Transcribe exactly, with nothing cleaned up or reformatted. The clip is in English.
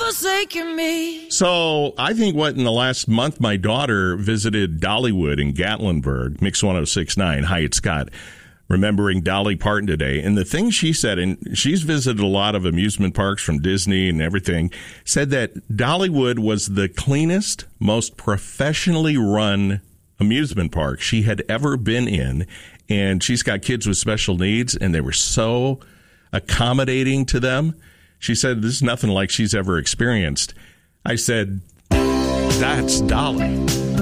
forsaken me. So I think what in the last month, my daughter visited Dollywood in Gatlinburg, Mix one oh six point nine. Hi, it's Scott. Remembering Dolly Parton today. And the thing she said, and she's visited a lot of amusement parks from Disney and everything, said that Dollywood was the cleanest, most professionally run amusement park she had ever been in. And she's got kids with special needs, and they were so accommodating to them. She said, this is nothing like she's ever experienced. I said, that's Dolly.